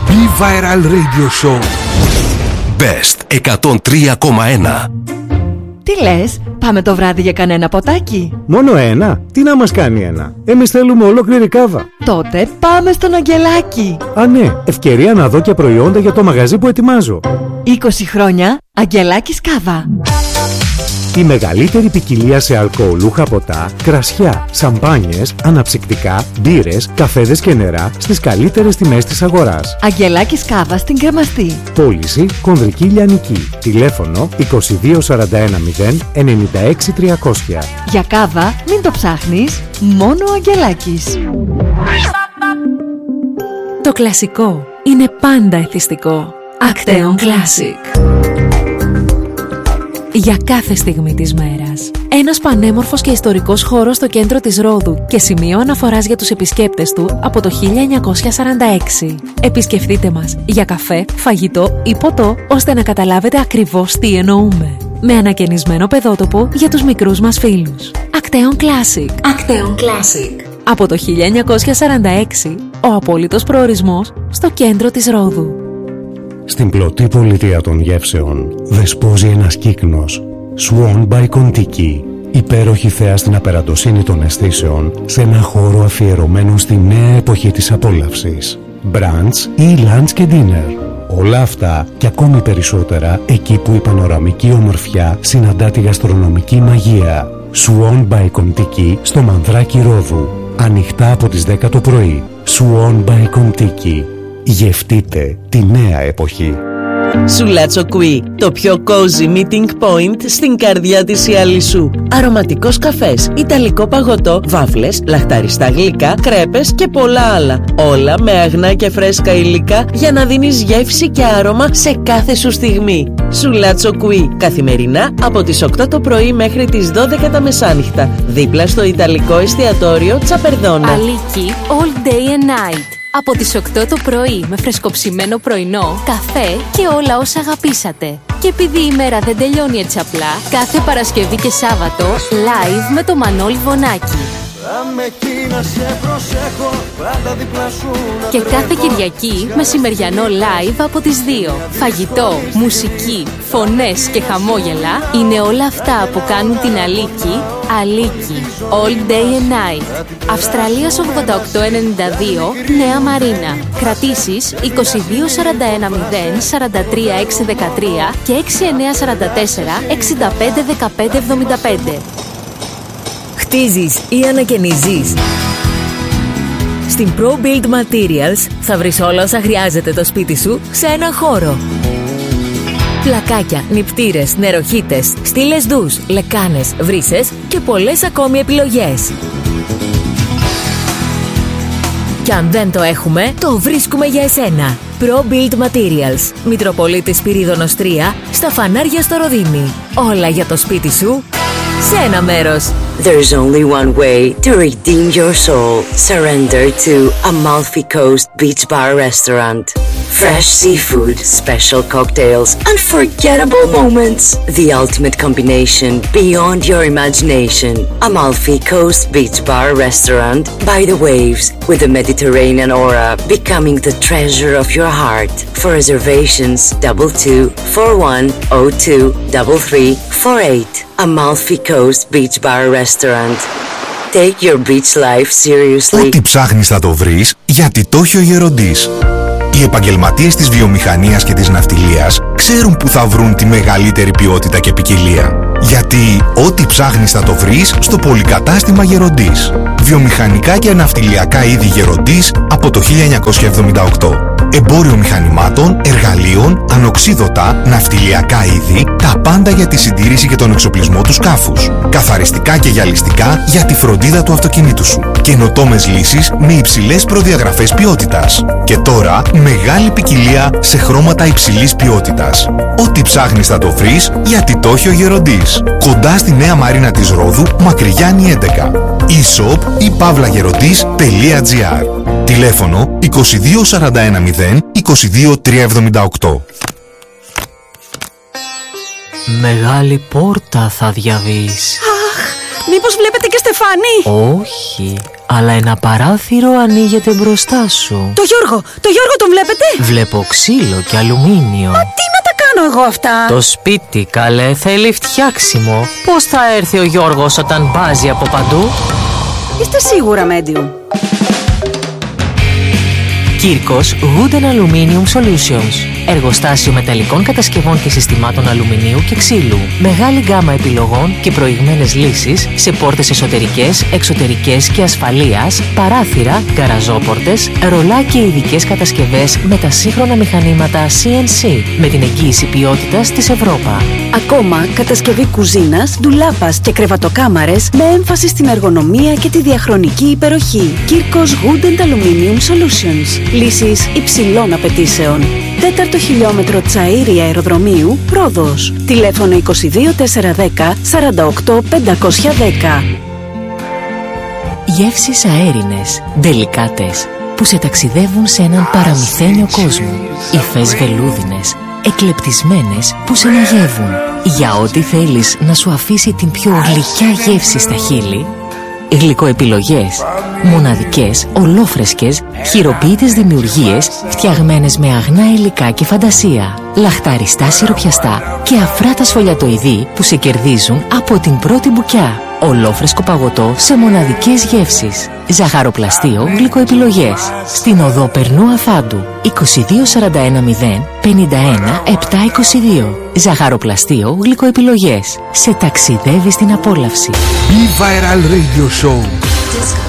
Be Viral Radio Show Best 103,1. Τι λες, πάμε το βράδυ για κανένα ποτάκι? Μόνο ένα? Τι να μας κάνει ένα? Εμείς θέλουμε ολόκληρη κάβα. Τότε πάμε στον Αγγελάκη. Α, ναι, ευκαιρία να δω και προϊόντα για το μαγαζί που ετοιμάζω. 20 χρόνια Αγγελάκης Κάβα. Η μεγαλύτερη ποικιλία σε αλκοολούχα ποτά, κρασιά, σαμπάνιες, αναψυκτικά, μπύρες, καφέδες και νερά στις καλύτερες τιμές της αγοράς. Αγγελάκης Κάβα στην Κρεμαστή. Πώληση Κονδρική Λιανική. Τηλέφωνο 2241 0 96 300. Για κάβα μην το ψάχνεις, μόνο ο Αγγελάκης. Το κλασικό είναι πάντα εθιστικό. Acteon Classic. Για κάθε στιγμή της μέρας. Ένας πανέμορφος και ιστορικός χώρος στο κέντρο της Ρόδου και σημείο αναφοράς για τους επισκέπτες του από το 1946. Επισκεφτείτε μας για καφέ, φαγητό ή ποτό, ώστε να καταλάβετε ακριβώς τι εννοούμε. Με ανακαινισμένο παιδότοπο για τους μικρούς μας φίλους. Acteon Classic. Acteon Classic. Από το 1946, ο απόλυτος προορισμός στο κέντρο της Ρόδου. Στην πλωτή πολιτεία των γεύσεων δεσπόζει ένας κύκνος. Swan by Kontiki. Υπέροχη θέα στην απερατοσύνη των αισθήσεων σε ένα χώρο αφιερωμένο στη νέα εποχή της απόλαυσης. Brunch ή lunch και dinner. Όλα αυτά και ακόμη περισσότερα εκεί που η πανοραμική ομορφιά συναντά τη γαστρονομική μαγεία. Swan by Kontiki στο Μανδράκι Ρόδου. Ανοιχτά από τις 10 το πρωί. Swan by Kontiki. Γευτείτε τη νέα εποχή. Σουλάτσο Κουί, το πιο cozy meeting point στην καρδιά της Ιαλισσού. Αρωματικός καφές, ιταλικό παγωτό, βάφλες, λαχταριστά γλυκά, κρέπες και πολλά άλλα. Όλα με αγνά και φρέσκα υλικά για να δίνεις γεύση και άρωμα σε κάθε σου στιγμή. Σουλάτσο Κουί, καθημερινά από τις 8 το πρωί μέχρι τις 12 τα μεσάνυχτα, δίπλα στο ιταλικό εστιατόριο Τσαπερδόνα. Αλίκη all day and night. Από τις 8 το πρωί με φρεσκοψημένο πρωινό, καφέ και όλα όσα αγαπήσατε. Και επειδή η μέρα δεν τελειώνει έτσι απλά, κάθε Παρασκευή και Σάββατο live με το Μανώλη Βονάκη. Και κάθε Κυριακή μεσημεριανό live από τις 2. Φαγητό, μουσική, φωνές και χαμόγελα είναι όλα αυτά που κάνουν την Αλίκη, Αλίκη. All day and night. Αυστραλίας 8892, Νέα Μαρίνα. Κρατήσεις 2241 0 43 613 και 6944 65 15 75. Χτίζεις ή ανακαινίζεις? Στην Pro Build Materials θα βρεις όλα όσα χρειάζεται το σπίτι σου σε έναν χώρο. Πλακάκια, νηπτήρες, νεροχύτες, στήλες ντους, λεκάνες, βρύσες και πολλές ακόμη επιλογές. Κι αν δεν το έχουμε, το βρίσκουμε για εσένα. Pro Build Materials, Μητροπολίτης Σπυρίδωνος 3, στα Φανάρια στο Ροδίμι. Όλα για το σπίτι σου σε ένα μέρος. There's only one way to redeem your soul. Surrender to Amalfi Coast Beach Bar Restaurant. Fresh seafood, special cocktails, unforgettable moments. The ultimate combination beyond your imagination. Amalfi Coast Beach Bar Restaurant by the waves with the Mediterranean aura becoming the treasure of your heart. For reservations 22 41 02 33 48. Amalfi Coast Beach Bar Restaurant. Take your beach life seriously. Ό,τι ψάχνεις θα το βρεις, γιατί το έχει ο Γεροντής. Οι επαγγελματίες της βιομηχανίας και της ναυτιλίας ξέρουν που θα βρουν τη μεγαλύτερη ποιότητα και ποικιλία. Γιατί ό,τι ψάχνεις θα το βρεις στο πολυκατάστημα Γεροντής. Βιομηχανικά και ναυτιλιακά είδη Γεροντής από το 1978. Εμπόριο μηχανημάτων, εργαλείων, ανοξίδωτα, ναυτιλιακά είδη, τα πάντα για τη συντήρηση και τον εξοπλισμό του σκάφους. Καθαριστικά και γυαλιστικά για τη φροντίδα του αυτοκινήτου σου. Καινοτόμες λύσεις με υψηλές προδιαγραφές ποιότητας. Και τώρα μεγάλη ποικιλία σε χρώματα υψηλής ποιότητας. Ό,τι ψάχνεις θα το βρεις, γιατί το έχει ο Γεροντής. Κοντά στη Νέα Μαρίνα της Ρόδου, Μακρυγιάννη 11. e-shop ή pavlagerotis.gr. Τηλέφωνο 2241 0 22 378. Μεγάλη πόρτα θα διαβείς. Αχ, μήπως βλέπετε και στεφάνι? Όχι, αλλά ένα παράθυρο ανοίγεται μπροστά σου. Το Γιώργο τον βλέπετε? Βλέπω ξύλο και αλουμίνιο. Μα τι να τα κάνω εγώ αυτά? Το σπίτι, καλέ, θέλει φτιάξιμο. Πώς θα έρθει ο Γιώργος όταν μπάζει από παντού? Είστε σίγουρα medium? Κύρκος Wood and Aluminium Solutions. Εργοστάσιο μεταλλικών κατασκευών και συστημάτων αλουμινίου και ξύλου. Μεγάλη γκάμα επιλογών και προηγμένες λύσεις σε πόρτες εσωτερικές, εξωτερικές και ασφαλείας, παράθυρα, γκαραζόπορτες, ρολά και ειδικές κατασκευές με τα σύγχρονα μηχανήματα CNC με την εγγύηση ποιότητας της Ευρώπα. Ακόμα κατασκευή κουζίνας, ντουλάπας και κρεβατοκάμαρες με έμφαση στην εργονομία και τη διαχρονική υπεροχή. Κύρκος Wood and Aluminium Solutions. Λύσεις υψηλών απαιτήσεων. 4ο χιλιόμετρο Τσαΐρη Αεροδρομίου, Ρόδος. Τηλέφωνο 22 410 48 510. Γεύσεις αέρινες, ντελικάτες, που σε ταξιδεύουν σε έναν παραμυθένιο κόσμο. Υφές βελούδινες, εκλεπτισμένες που σε μαγεύουν. Για ό,τι θέλεις να σου αφήσει την πιο γλυκιά γεύση στα χείλη, γλυκοεπιλογές. Μοναδικές, ολόφρεσκες, χειροποίητες δημιουργίες φτιαγμένες με αγνά υλικά και φαντασία. Λαχταριστά σιροπιαστά και αφράτα σφολιατοειδή που σε κερδίζουν από την πρώτη μπουκιά. Ολόφρεσκο παγωτό σε μοναδικές γεύσεις. Ζαχαροπλαστείο γλυκοεπιλογές. Στην οδό Περνού Αφάντου 2241 051 722. Ζαχαροπλαστείο γλυκοεπιλογές. Σε ταξιδεύει στην απόλαυση. Be Viral Radio Show.